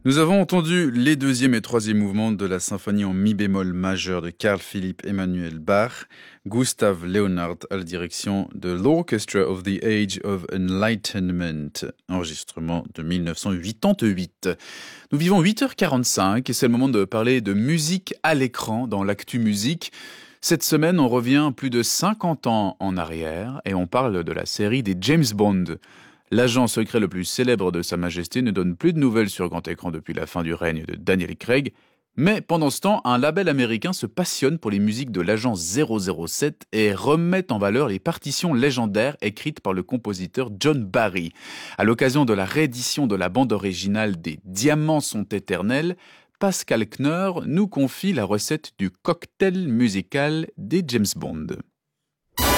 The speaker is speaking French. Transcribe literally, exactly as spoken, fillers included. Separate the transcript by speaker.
Speaker 1: Nous avons entendu les deuxième et troisième mouvements de la symphonie en mi bémol majeur de Carl Philipp Emanuel Bach, Gustav Leonhardt à la direction de l'Orchestra of the Age of Enlightenment, enregistrement de mille neuf cent quatre-vingt-huit. Nous vivons huit heures quarante-cinq et c'est le moment de parler de musique à l'écran dans l'actu musique. Cette semaine, on revient plus de cinquante ans en arrière et on parle de la série des James Bond. L'agent secret le plus célèbre de Sa Majesté ne donne plus de nouvelles sur grand écran depuis la fin du règne de Daniel Craig, mais pendant ce temps, un label américain se passionne pour les musiques de l'agent zéro zéro sept et remet en valeur les partitions légendaires écrites par le compositeur John Barry. À l'occasion de la réédition de la bande originale des Diamants sont éternels, Pascal Knorr nous confie la recette du cocktail musical des James Bond.